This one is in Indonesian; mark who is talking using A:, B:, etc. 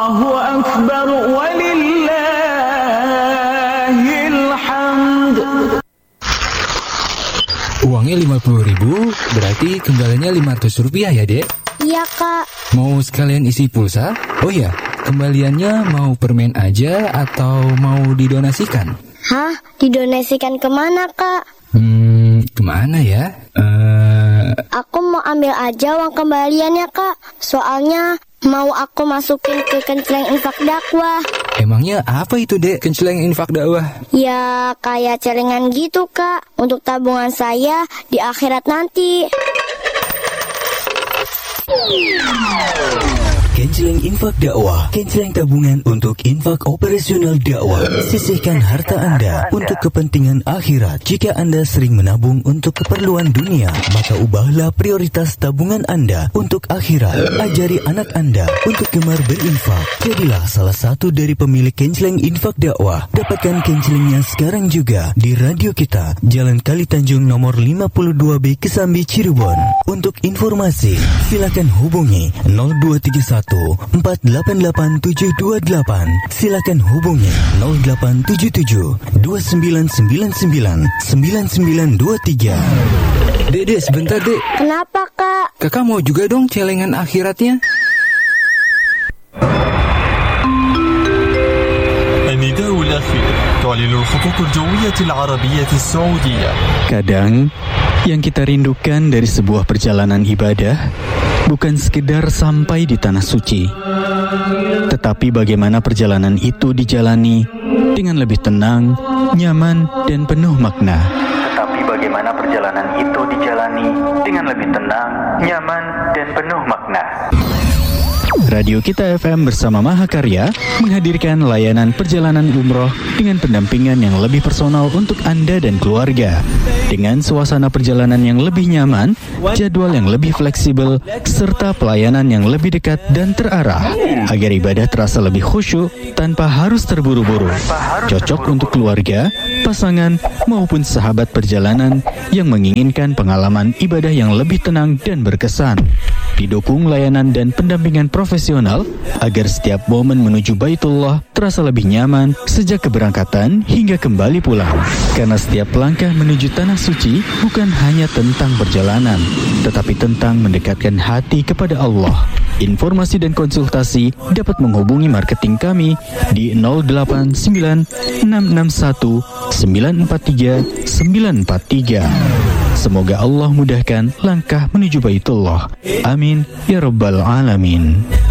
A: Allahu Akbar walillahil hamd.
B: Uangnya 50.000, berarti kembaliannya Rp500 ya, Dek?
C: Iya, Kak.
B: Mau sekalian isi pulsa? Oh ya, kembaliannya mau permen aja atau mau didonasikan?
C: Hah? Didonasikan kemana, Kak?
B: Kemana ya?
C: Aku mau ambil aja uang kembaliannya, Kak. Soalnya mau aku masukin ke kenceleng infak dakwah.
B: Emangnya apa itu, Dek, kenceleng infak dakwah?
C: Ya, kayak celengan gitu, Kak. Untuk tabungan saya di akhirat nanti.
D: Kenceleng infak dakwah, kenceleng tabungan untuk infak operasional dakwah. Sisihkan harta Anda untuk kepentingan akhirat. Jika Anda sering menabung untuk keperluan dunia, maka ubahlah prioritas tabungan Anda untuk akhirat. Ajari anak Anda untuk gemar berinfak. Jadilah salah satu dari pemilik kenceleng infak dakwah. Dapatkan kencelengnya sekarang juga di radio kita, Jalan Kali Tanjung nomor 52B Kesambi, Cirebon. Untuk informasi, silakan hubungi 0231 488-728. Silakan hubungi 0877-2999-9923.
B: Dek, sebentar, Dek.
C: Kenapa, Kak?
B: Kakak mau juga dong celengan akhiratnya?
E: النداء الأخير تعلن الخطوط الجوية العربية السعودية.
F: Kadang yang kita rindukan dari sebuah perjalanan ibadah bukan sekedar sampai di tanah suci, tetapi bagaimana perjalanan itu dijalani dengan lebih tenang, nyaman, dan penuh makna. Radio Kita FM bersama Mahakarya menghadirkan layanan perjalanan umroh dengan pendampingan yang lebih personal untuk Anda dan keluarga. Dengan suasana perjalanan yang lebih nyaman, jadwal yang lebih fleksibel, serta pelayanan yang lebih dekat dan terarah, agar ibadah terasa lebih khusyuk tanpa harus terburu-buru. Cocok untuk keluarga, pasangan, maupun sahabat perjalanan yang menginginkan pengalaman ibadah yang lebih tenang dan berkesan. Didukung layanan dan pendampingan profesional agar setiap momen menuju Baitullah terasa lebih nyaman sejak keberangkatan hingga kembali pulang. Karena setiap langkah menuju Tanah Suci bukan hanya tentang perjalanan, tetapi tentang mendekatkan hati kepada Allah. Informasi dan konsultasi dapat menghubungi marketing kami di 08961943943943. Semoga Allah mudahkan langkah menuju Baitullah. Amin ya rabbal alamin.